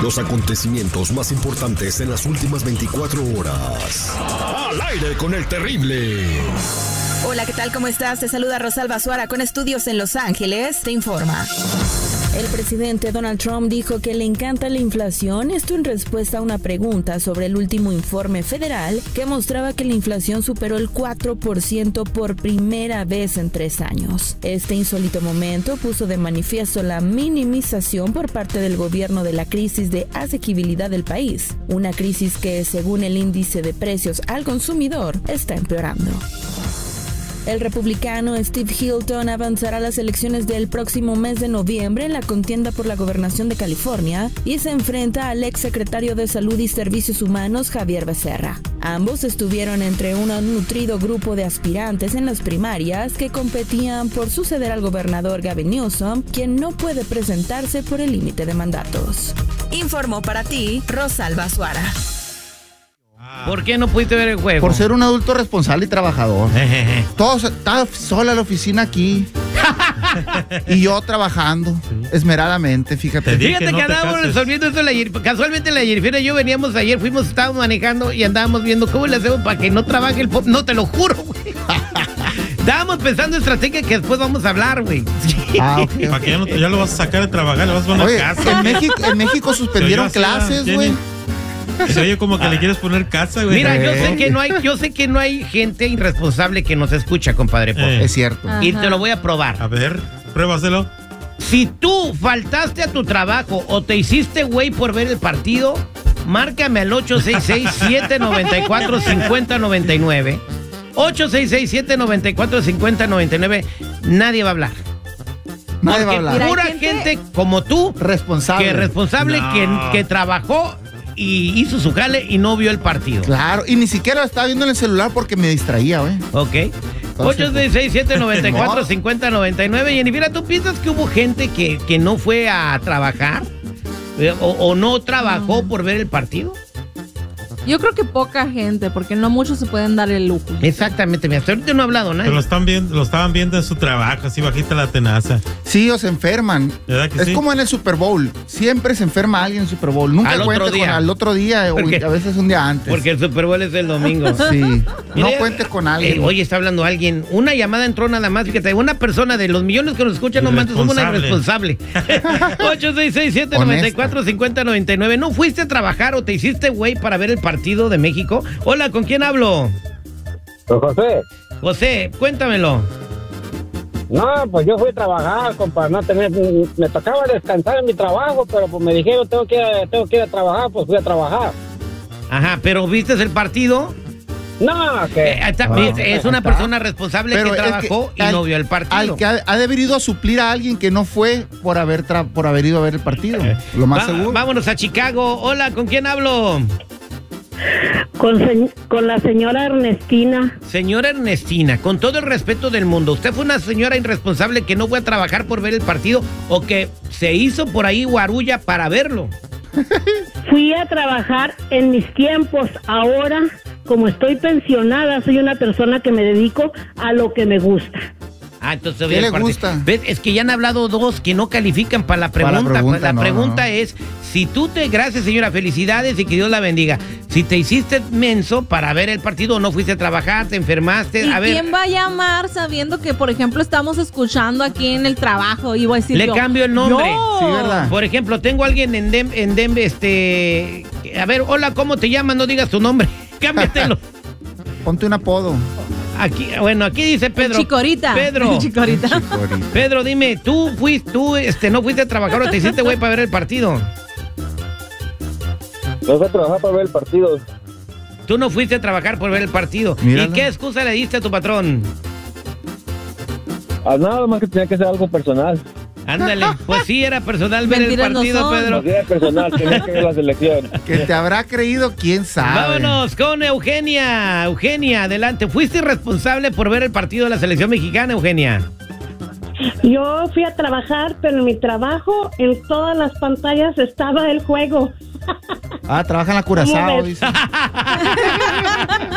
Los acontecimientos más importantes en las últimas 24 horas. Al aire con el terrible. Hola, ¿qué tal? ¿Cómo estás? Te saluda Rosalba Suara con estudios en Los Ángeles. Te informa. El presidente Donald Trump dijo que le encanta la inflación, esto en respuesta a una pregunta sobre el último informe federal que mostraba que la inflación superó el 4% por primera vez en 3 años. Este insólito momento puso de manifiesto la minimización por parte del gobierno de la crisis de asequibilidad del país, una crisis que, según el índice de precios al consumidor, está empeorando. El republicano Steve Hilton avanzará a las elecciones del próximo mes de noviembre en la contienda por la gobernación de California y se enfrenta al ex secretario de Salud y Servicios Humanos Xavier Becerra. Ambos estuvieron entre un nutrido grupo de aspirantes en las primarias que competían por suceder al gobernador Gavin Newsom, quien no puede presentarse por el límite de mandatos. Informó para ti Rosalba Suara. ¿Por qué no pudiste ver el juego? Por ser un adulto responsable y trabajador. Todos, estaba sola la oficina aquí. Y yo trabajando esmeradamente, fíjate. Fíjate que andábamos resolviendo eso casualmente la Jennifer y yo veníamos ayer, estábamos manejando y andábamos viendo cómo le hacemos para que no trabaje el pop. No, te lo juro, güey. Estábamos pensando estrategia que después vamos a hablar, güey. Okay. Para que ya lo vas a sacar de trabajar, le vas a poner casa. En México suspendieron clases, güey. Se oye como que le quieres poner casa, güey. Mira, yo sé que no hay gente irresponsable que nos escucha, compadre Pop. Es cierto. Y te lo voy a probar. A ver, pruébaselo. Si tú faltaste a tu trabajo o te hiciste güey por ver el partido, márcame al 866-794-5099. 866-794-5099. Nadie va a hablar. Nadie va a hablar. Pura gente como tú, responsable, que trabajó y hizo su jale y no vio el partido. Claro, y ni siquiera lo estaba viendo en el celular porque me distraía, güey. Ok. 866-794-5099. Y mira, ¿tú piensas que hubo gente que no fue a trabajar? ¿O no trabajó por ver el partido? Yo creo que poca gente, porque no muchos se pueden dar el lujo. Exactamente, mira, hasta ahorita no ha hablado nadie. Pero lo estaban viendo en su trabajo, así bajita la tenaza. Sí, o se enferman. ¿Verdad que es sí? como en el Super Bowl. Siempre se enferma alguien en el Super Bowl. Nunca cuentes con al otro día, o a veces un día antes. Porque el Super Bowl es el domingo. Sí. Mira, no cuentes con alguien. Oye, está hablando alguien. Una llamada entró nada más. Fíjate, una persona de los millones que nos escuchan, nomás somos una irresponsable. 866-794-5099. ¿No fuiste a trabajar o te hiciste güey para ver el partido de México? Hola, ¿con quién hablo? Con José. José, cuéntamelo. No, pues yo fui a trabajar, compa, no tener, me tocaba descansar en mi trabajo, pero pues me dijeron tengo que ir a trabajar, pues fui a trabajar. Ajá, pero ¿viste el partido? No, que es una persona responsable que trabajó y no vio el partido. Al que ha de haber ido a suplir a alguien que no fue por haber ido a ver el partido. Lo más seguro. Vámonos a Chicago. Hola, ¿con quién hablo? Con la señora Ernestina. Señora Ernestina, con todo el respeto del mundo, ¿usted fue una señora irresponsable que no fue a trabajar por ver el partido o que se hizo por ahí guarulla para verlo? Fui a trabajar en mis tiempos. Ahora, como estoy pensionada, soy una persona que me dedico a lo que me gusta. Entonces, ¿qué le gusta? ¿Ves? Es que ya han hablado dos que no califican para la pregunta. La pregunta es, si tú gracias señora, felicidades y que Dios la bendiga. Si te hiciste menso para ver el partido o no fuiste a trabajar, te enfermaste, ¿Y quién va a llamar sabiendo que, por ejemplo, estamos escuchando aquí en el trabajo? Y voy a decir le cambio el nombre. Sí, ¿verdad? Por ejemplo, tengo a alguien en Denver, a ver, hola, ¿cómo te llamas? No digas tu nombre. Cámbiatelo. Ponte un apodo. Aquí dice Pedro. Chicorita. Pedro. Chicorita. Pedro, dime, ¿tú no fuiste a trabajar o te hiciste güey para ver el partido? No fui a trabajar para ver el partido. Tú no fuiste a trabajar por ver el partido. Mírala. ¿Y qué excusa le diste a tu patrón? Nada más que tenía que ser algo personal. Ándale, pues sí, era personal ver el Mentiras no partido, son. Pedro. Era personal, tenía que ver la selección. Que te habrá creído, quién sabe. Vámonos con Eugenia. Eugenia, adelante. ¿Fuiste irresponsable por ver el partido de la selección mexicana, Eugenia? Yo fui a trabajar, pero en mi trabajo, en todas las pantallas estaba el juego. Trabaja en la Curazao, dice.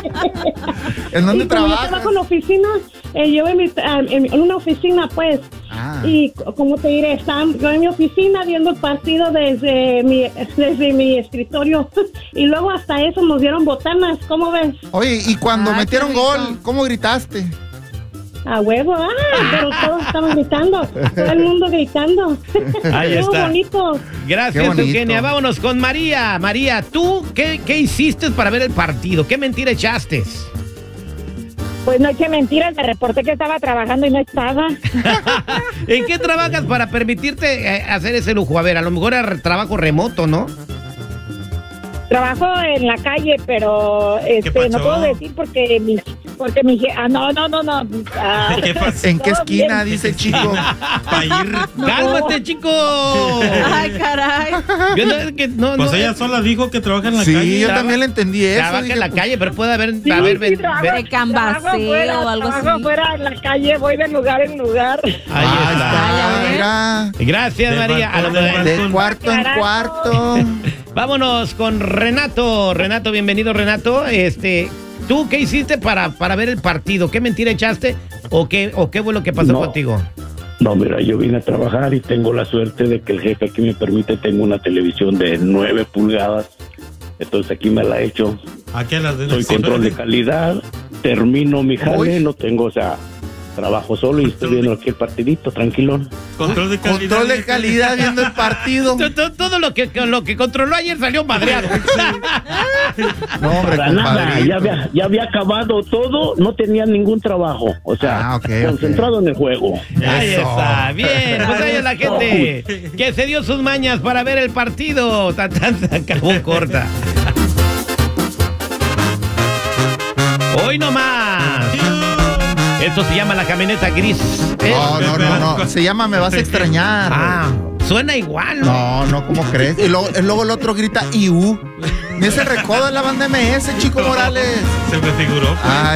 ¿En dónde trabajas? Yo trabajo en la oficina, yo en una oficina, pues, Y, ¿cómo te diré? Estaba en mi oficina viendo el partido desde mi escritorio. Y luego hasta eso nos dieron botanas, ¿cómo ves? Oye, y cuando metieron gol, ¿cómo gritaste? A huevo, pero todos estaban gritando, todo el mundo gritando. Ahí está. Bonito. Gracias, Eugenia. Vámonos con María. María, ¿tú qué hiciste para ver el partido? ¿Qué mentira echaste? Pues no eché mentiras, me reporté que estaba trabajando y no estaba. ¿En qué trabajas para permitirte hacer ese lujo? A ver, a lo mejor era trabajo remoto, ¿no? Trabajo en la calle, pero no puedo decir porque mi no. ¿Qué pasa? ¿En qué esquina? Dice el chico. ¡Cálmate, chico! Ay, caray. Pues ella sola dijo que trabaja en la calle. Sí, yo también le entendí eso. Trabaja en la calle, pero puede haber... de cambaseo o algo así. Trabajo fuera en la calle, voy de lugar en lugar. Ahí está. Gracias, María. De cuarto en cuarto. Vámonos con Renato. Renato, bienvenido, Renato. ¿Tú qué hiciste para ver el partido? ¿Qué mentira echaste o qué fue lo que pasó contigo? No, mira, yo vine a trabajar y tengo la suerte de que el jefe aquí me permite, tengo una televisión de 9 pulgadas, entonces aquí me la he hecho. Soy control de calidad, termino mi jale, no tengo, trabajo solo y estoy viendo aquí el partidito, tranquilón. Control de calidad. Control de calidad viendo el partido. Todo lo que controló ayer salió madreado. No, hombre, para nada, ya había acabado todo, no tenía ningún trabajo. O sea, concentrado en el juego. Ahí está, bien. Pues ahí es la gente que se dio sus mañas para ver el partido. Se acabó corta. Hoy nomás. Esto se llama la camioneta gris. No. Se llama Me Vas a Extrañar. Suena igual, ¿no? ¿Cómo crees? Y luego el otro grita IU. Ni ese recodo en la banda MS, Chico Morales. Se me figuró.